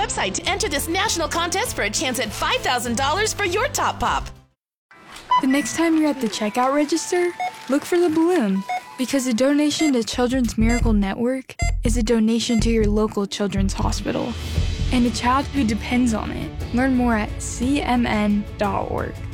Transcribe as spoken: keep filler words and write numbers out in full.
website to enter this national contest for a chance at five thousand dollars for your Top Pop. The next time you're at the checkout register, look for the balloon, because a donation to Children's Miracle Network is a donation to your local children's hospital and a child who depends on it. Learn more at c m n dot org.